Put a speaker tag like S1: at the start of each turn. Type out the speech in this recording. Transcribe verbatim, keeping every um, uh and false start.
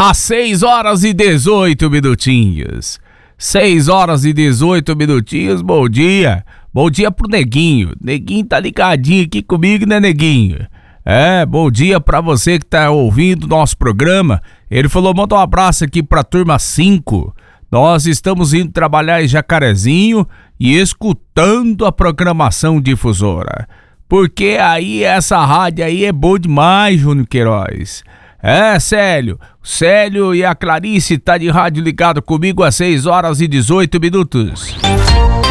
S1: Às seis horas e dezoito minutinhos. seis horas e dezoito minutinhos, bom dia. Bom dia pro Neguinho. Neguinho tá ligadinho aqui comigo, né, Neguinho? É, bom dia pra você que tá ouvindo nosso programa. Ele falou, manda um abraço aqui pra turma cinco. Nós estamos indo trabalhar em Jacarezinho e escutando a programação difusora. Porque aí essa rádio aí é boa demais, Júnior Queiroz. É, Célio. Célio e a Clarice tá de rádio ligado comigo às seis horas e dezoito minutos.